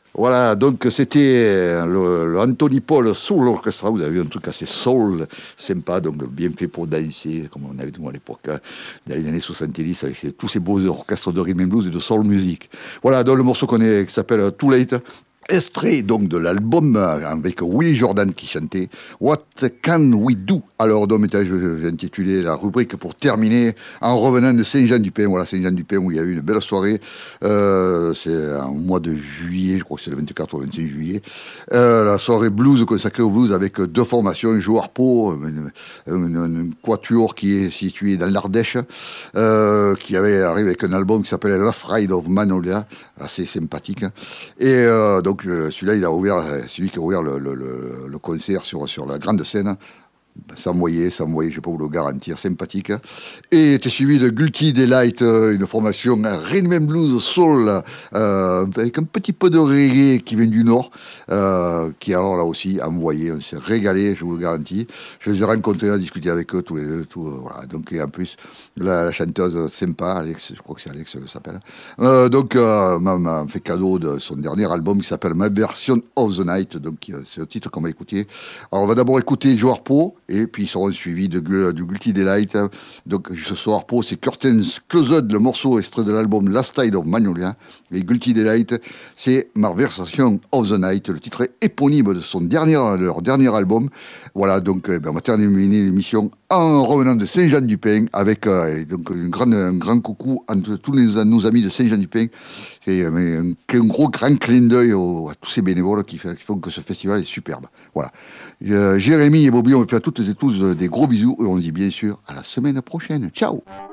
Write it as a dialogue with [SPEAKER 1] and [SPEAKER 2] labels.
[SPEAKER 1] Voilà, donc c'était le Anthony Paul Soul Orchestra. Vous avez vu un truc assez soul, sympa, donc bien fait pour danser, comme on avait tout à l'époque, hein, dans les années 70, avec tous ces beaux orchestres de rhythm and blues et de soul music. Voilà, donc le morceau qui s'appelle Too Late. Extrait donc de l'album avec Willie Jordan qui chantait What Can We Do. Alors donc j'ai intitulé la rubrique pour terminer en revenant de Saint-Jean-du-Pin. Voilà, Saint-Jean-du-Pin où il y a eu une belle soirée. C'est en mois de juillet, je crois que c'est le 24 ou le 25 juillet. La soirée blues consacrée au blues avec deux formations, un joueur po, une quatuor qui est situé dans l'Ardèche, qui avait arrivé avec un album qui s'appelait Last Ride of Magnolia, assez sympathique. Et donc celui-là, c'est lui qui a ouvert le concert sur la grande scène. Ça me voyait, je ne vais pas vous le garantir, sympathique. Et était suivi de Guilty Delight, une formation rhythm and blues soul, avec un petit peu de reggae qui vient du Nord, qui alors là aussi a envoyé, on s'est régalé, je vous le garantis. Je les ai rencontrés, à discuter avec eux, tous les deux, voilà. Donc, et en plus, la chanteuse sympa, Alex, je crois que c'est Alex, elle s'appelle. M'a fait cadeau de son dernier album qui s'appelle My Version of the Night, donc c'est le titre qu'on va écouter. Alors, on va d'abord écouter Joueur Po, et puis ils seront suivis du Guilty Delight. Donc ce soir, pour c'est Curtains Closed, le morceau extrait de l'album Last Tide of Magnolia. Et Guilty Delight, c'est My Version of the Night, le titre éponyme de leur dernier album. Voilà, donc on va terminer l'émission en revenant de Saint-Jean-du-Pin avec donc un grand coucou à tous nos amis de Saint-Jean-du-Pin. Et un gros grand clin d'œil à tous ces bénévoles qui font que ce festival est superbe. Voilà. Jérémy et Bobby, on fait à toutes et tous des gros bisous et on se dit bien sûr à la semaine prochaine. Ciao!